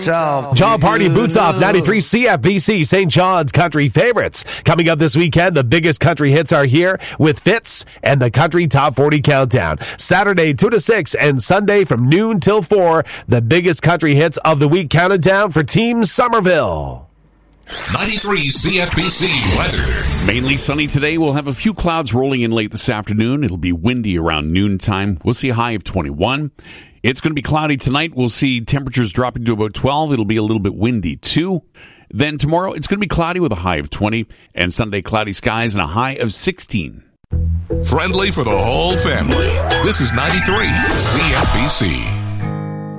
John Party Boots Off, 93 CFBC, St. John's Country Favorites. Coming up this weekend, the biggest country hits are here with Fitz and the Country Top 40 Countdown. Saturday, 2 to 6, and Sunday from noon till 4, the biggest country hits of the week counted down for Team Somerville. 93 CFBC weather. Mainly sunny today. We'll have a few clouds rolling in late this afternoon. It'll be windy around noontime. We'll see a high of 21. It's going to be cloudy tonight. We'll see temperatures dropping to about 12. It'll be a little bit windy, too. Then tomorrow, it's going to be cloudy with a high of 20. And Sunday, cloudy skies and a high of 16. Friendly for the whole family. This is 93 CFBC.